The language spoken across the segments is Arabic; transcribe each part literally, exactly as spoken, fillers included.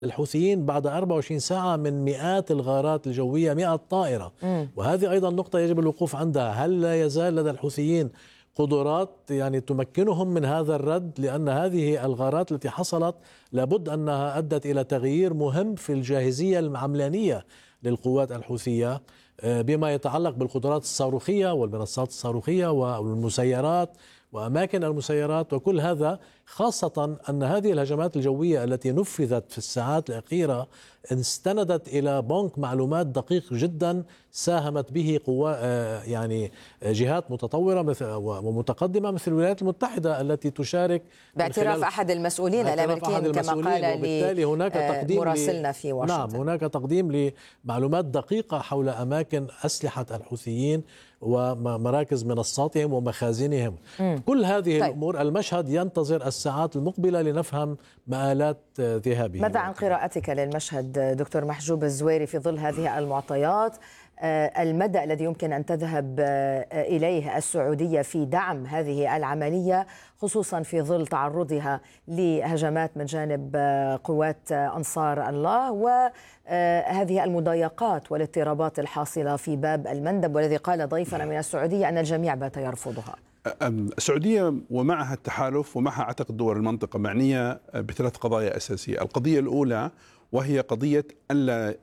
الحوثيين بعد أربعة وعشرين ساعة من مئات الغارات الجوية، مئة طائرة. مم. وهذه أيضا نقطة يجب الوقوف عندها. هل لا يزال لدى الحوثيين قدرات يعني تمكنهم من هذا الرد؟ لأن هذه الغارات التي حصلت لابد أنها أدت إلى تغيير مهم في الجاهزية العملانية للقوات الحوثية بما يتعلق بالقدرات الصاروخية والمنصات الصاروخية والمسيرات وأماكن المسيرات وكل هذا، خاصة أن هذه الهجمات الجوية التي نفذت في الساعات الأخيرة استندت إلى بنك معلومات دقيق جدا ساهمت به قوى يعني جهات متطورة مثل ومتقدمة مثل الولايات المتحدة التي تشارك باعتراف أحد المسؤولين الأمريكيين كما قال وبالتالي هناك تقديم مراسلنا في واشنطن. نعم، هناك تقديم لمعلومات دقيقة حول أماكن أسلحة الحوثيين ومراكز منصاتهم ومخازنهم. م. كل هذه طيب. الأمور المشهد ينتظر الساعات المقبلة لنفهم مآلات ذهابه. ماذا عن قراءتك للمشهد دكتور محجوب الزويري في ظل هذه المعطيات؟ المدى الذي يمكن أن تذهب إليه السعودية في دعم هذه العملية خصوصا في ظل تعرضها لهجمات من جانب قوات أنصار الله وهذه المضايقات والاضطرابات الحاصلة في باب المندب، والذي قال ضيفنا من السعودية أن الجميع بات يرفضها. السعودية ومعها التحالف ومعها أعتقد دول المنطقة معنية بثلاث قضايا أساسية. القضية الأولى وهي قضية ألا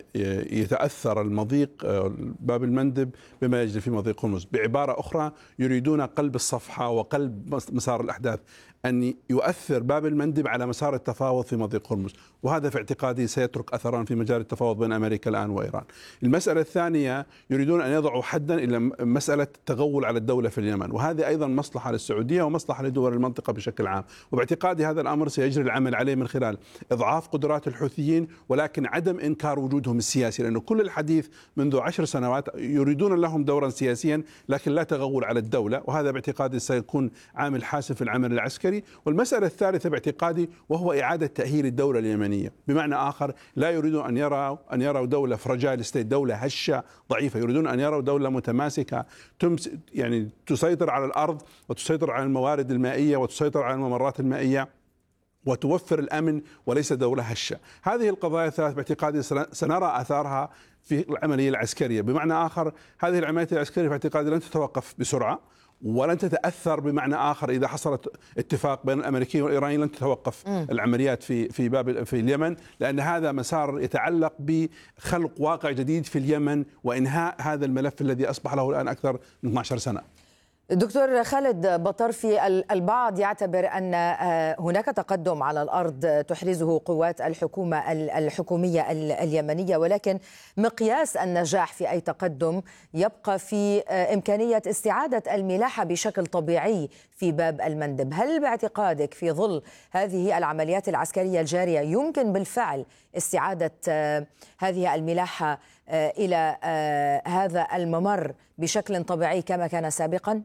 يتأثر المضيق باب المندب بما يجري في مضيق هرمز. بعبارة أخرى يريدون قلب الصفحة وقلب مسار الأحداث، أن يؤثر باب المندب على مسار التفاوض في مضيق هرمز، وهذا في اعتقادي سيترك أثرا في مجال التفاوض بين أمريكا الآن وإيران. المسألة الثانية يريدون أن يضعوا حدا إلى مسألة التغول على الدولة في اليمن، وهذه أيضا مصلحة للسعودية ومصلحة لدول المنطقة بشكل عام. وباعتقادي هذا الأمر سيجري العمل عليه من خلال إضعاف قدرات الحوثيين، ولكن عدم إنكار وجودهم السياسي، لأنه كل الحديث منذ عشر سنوات يريدون لهم دورا سياسيا لكن لا تغول على الدولة، وهذا باعتقادي سيكون عامل حاسم في العمل العسكري. والمسألة الثالثة باعتقادي وهو إعادة تأهيل الدولة اليمنية، بمعنى آخر لا يريدون أن يروا أن يروا دولة فراجايل ستيت، دولة هشة ضعيفة، يريدون أن يروا دولة متماسكة تمس يعني تسيطر على الأرض وتسيطر على الموارد المائية وتسيطر على الممرات المائية وتوفر الأمن، وليس دولة هشة. هذه القضايا الثلاث باعتقادي سنرى أثارها في العملية العسكرية. بمعنى آخر هذه العمليات العسكرية في اعتقادي لن تتوقف بسرعة ولن تتأثر. بمعنى آخر إذا حصلت اتفاق بين الأمريكيين والإيرانيين لن تتوقف م. العمليات في في باب في اليمن، لأن هذا مسار يتعلق بخلق واقع جديد في اليمن وإنهاء هذا الملف الذي أصبح له الآن أكثر من اثني عشر سنة. دكتور خالد بطرفي، البعض يعتبر أن هناك تقدم على الأرض تحرزه قوات الحكومة الحكومية اليمنية، ولكن مقياس النجاح في أي تقدم يبقى في إمكانية استعادة الملاحة بشكل طبيعي في باب المندب. هل باعتقادك في ظل هذه العمليات العسكرية الجارية يمكن بالفعل استعادة هذه الملاحة إلى هذا الممر بشكل طبيعي كما كان سابقا؟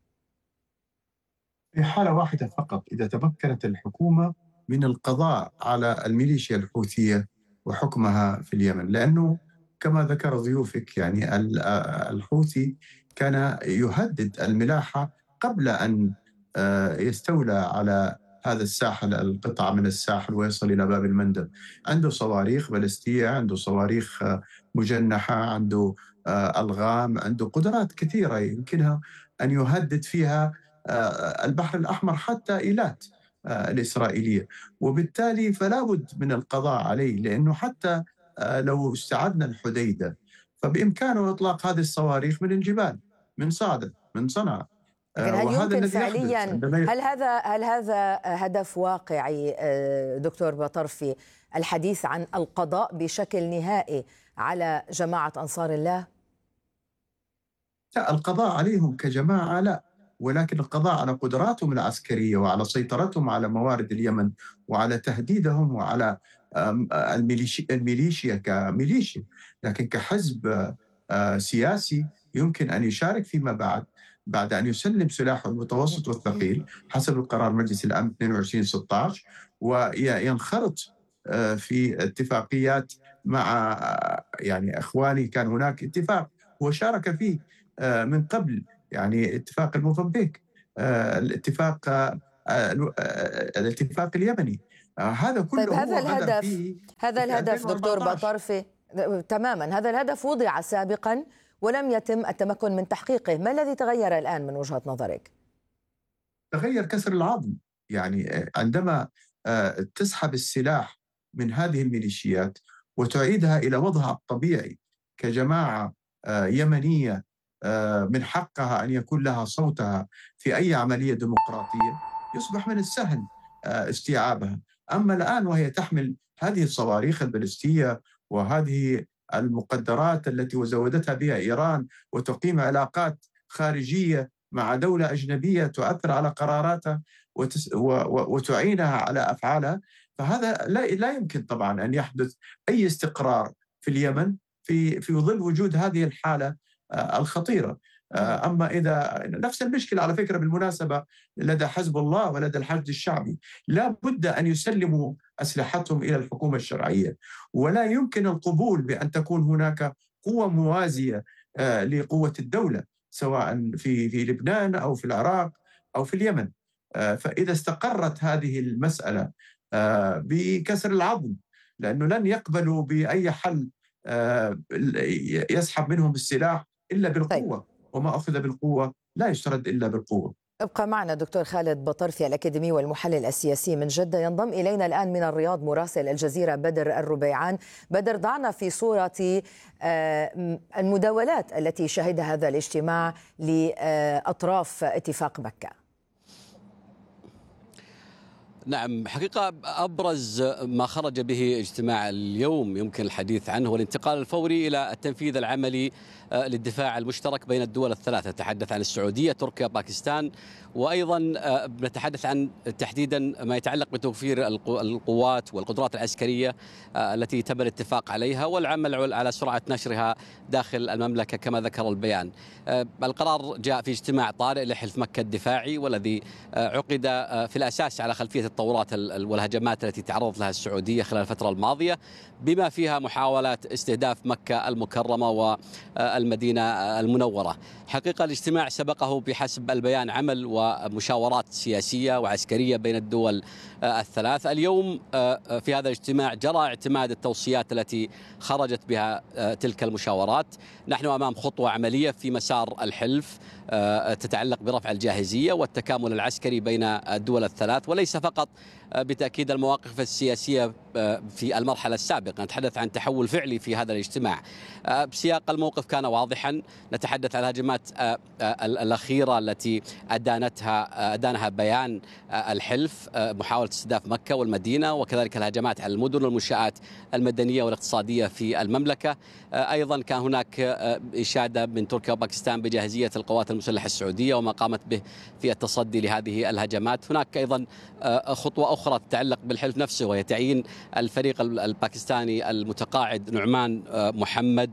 في حالة واحدة فقط، إذا تمكنت الحكومة من القضاء على الميليشيا الحوثية وحكمها في اليمن، لأنه كما ذكر ضيوفك يعني الحوثي كان يهدد الملاحة قبل أن يستولى على هذا الساحل، القطعة من الساحل ويصل إلى باب المندب. عنده صواريخ بلستية، عنده صواريخ مجنحة، عنده ألغام، عنده قدرات كثيرة يمكنها أن يهدد فيها البحر الأحمر حتى إيلات الإسرائيلية، وبالتالي فلا بد من القضاء عليه، لأنه حتى لو استعدنا الحديدة فبإمكانه إطلاق هذه الصواريخ من الجبال، من صعدة، من صنعاء. لكن هل يمكن فعليا هل هذا هل هذا هدف واقعي دكتور بطرفي، الحديث عن القضاء بشكل نهائي على جماعة أنصار الله؟ لا، القضاء عليهم كجماعة لا، ولكن القضاء على قدراتهم العسكرية وعلى سيطرتهم على موارد اليمن وعلى تهديدهم وعلى الميليشيا كميليشيا، لكن كحزب سياسي يمكن أن يشارك فيما بعد بعد أن يسلم سلاحه المتوسط والثقيل حسب القرار مجلس الأمن اثنين وعشرين ستة عشر، وينخرط في اتفاقيات مع يعني أخواني. كان هناك اتفاق وشارك فيه من قبل، يعني اتفاق الموزمبيق، الاتفاق الاتفاق اليمني، هذا كله طيب هذا الهدف هذا الهدف دكتور بطرفي تماما، هذا الهدف وضع سابقا ولم يتم التمكن من تحقيقه، ما الذي تغير الآن من وجهة نظرك؟ تغير كسر العظم. يعني عندما تسحب السلاح من هذه الميليشيات وتعيدها إلى وضعها الطبيعي كجماعة يمنية من حقها أن يكون لها صوتها في أي عملية ديمقراطية، يصبح من السهل استيعابها. أما الآن وهي تحمل هذه الصواريخ البالستية وهذه المقدرات التي وزودتها بها إيران وتقيم علاقات خارجية مع دولة أجنبية تؤثر على قراراتها وتعينها على أفعالها، فهذا لا لا يمكن طبعا أن يحدث أي استقرار في اليمن في في ظل وجود هذه الحالة الخطيرة. أما إذا نفس المشكلة على فكرة بالمناسبة لدى حزب الله ولدى الحشد الشعبي، لا بد أن يسلموا أسلحتهم إلى الحكومة الشرعية، ولا يمكن القبول بأن تكون هناك قوة موازية لقوة الدولة سواء في في لبنان أو في العراق أو في اليمن. فإذا استقرت هذه المسألة بكسر العظم، لأنه لن يقبلوا بأي حل يسحب منهم السلاح إلا بالقوة، وما أخذ بالقوة لا يسترد إلا بالقوة. ابقى معنا دكتور خالد بطرفي الأكاديمي والمحلل السياسي من جدة. ينضم إلينا الآن من الرياض مراسل الجزيرة بدر الربيعان. بدر، ضعنا في صورة المداولات التي شهدها هذا الاجتماع لأطراف اتفاق مكة. نعم، حقيقة أبرز ما خرج به اجتماع اليوم يمكن الحديث عنه هو الانتقال الفوري إلى التنفيذ العملي للدفاع المشترك بين الدول الثلاثة. نتحدث عن السعودية، تركيا، باكستان، وأيضا نتحدث عن تحديدا ما يتعلق بتوفير القوات والقدرات العسكرية التي تم الاتفاق عليها والعمل على سرعة نشرها داخل المملكة كما ذكر البيان. القرار جاء في اجتماع طارئ لحلف مكة الدفاعي، والذي عقد في الأساس على خلفية التطورات والهجمات التي تعرضت لها السعودية خلال الفترة الماضية، بما فيها محاولات استهداف مكة المكرمة والمدينة المنورة. حقيقة الاجتماع سبقه بحسب البيان عمل ومشاورات سياسية وعسكرية بين الدول الثلاث. اليوم في هذا الاجتماع جرى اعتماد التوصيات التي خرجت بها تلك المشاورات. نحن أمام خطوة عملية في مسار الحلف تتعلق برفع الجاهزية والتكامل العسكري بين الدول الثلاث، وليس فقط بتأكيد المواقف السياسية في المرحلة السابقة. نتحدث عن تحول فعلي في هذا الاجتماع. بسياق الموقف كان واضحا، نتحدث عن الهجمات الأخيرة التي أدانتها أدانها بيان الحلف، محاولة استهداف مكة والمدينة، وكذلك الهجمات على المدن والمنشآت المدنية والاقتصادية في المملكة. أيضا كان هناك إشادة من تركيا وباكستان بجاهزية القوات المسلحة السعودية وما قامت به في التصدي لهذه الهجمات. هناك أيضا خطوة أخرى تتعلق بالحلف نفسه، وهي تعيين الفريق الباكستاني المتقاعد نعمان محمد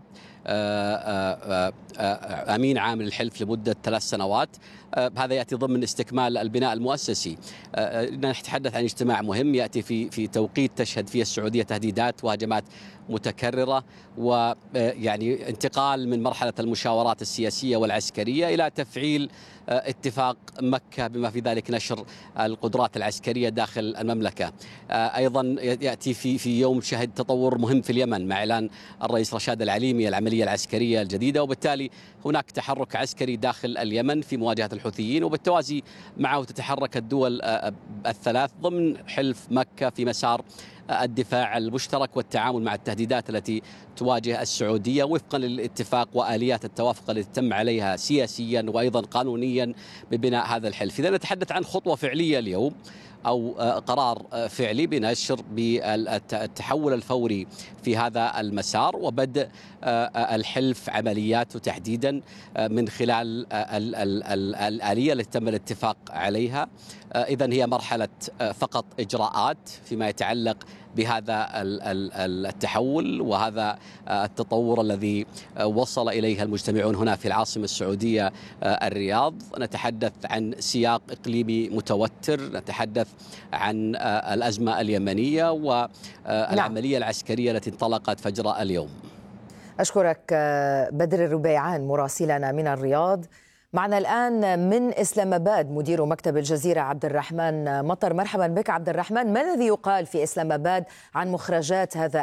أمين عام للحلف لمدة ثلاث سنوات. هذا يأتي ضمن استكمال البناء المؤسسي. نتحدث عن اجتماع مهم يأتي في في توقيت تشهد فيه السعودية تهديدات وهجمات متكررة، ويعني انتقال من مرحلة المشاورات السياسية والعسكرية إلى تفعيل اتفاق مكة بما في ذلك نشر القدرات العسكرية داخل المملكة. أيضا يأتي في في يوم شهد تطور مهم في اليمن مع إعلان الرئيس رشاد العليمي العملية العسكرية الجديدة، وبالتالي هناك تحرك عسكري داخل اليمن في مواجهة الحوثيين، وبالتوازي معه تتحرك الدول الثلاث ضمن حلف مكة في مسار الدفاع المشترك والتعامل مع التهديدات التي تواجه السعودية وفقا للاتفاق وآليات التوافق التي تم عليها سياسيا وأيضا قانونيا ببناء هذا الحلف. إذا نتحدث عن خطوة فعلية اليوم أو قرار فعلي بنشر بالتحول الفوري في هذا المسار وبدء الحلف عملياته تحديدا من خلال الآلية التي تم الاتفاق عليها. إذن هي مرحلة فقط إجراءات فيما يتعلق بهذا التحول وهذا التطور الذي وصل إليه المجتمعون هنا في العاصمة السعودية الرياض. نتحدث عن سياق إقليمي متوتر، نتحدث عن الأزمة اليمنية والعملية العسكرية التي انطلقت فجر اليوم. أشكرك بدر الربيعان مراسلنا من الرياض. معنا الآن من إسلام آباد مدير مكتب الجزيرة عبد الرحمن مطر. مرحبا بك عبد الرحمن، ما الذي يقال في إسلام آباد عن مخرجات هذا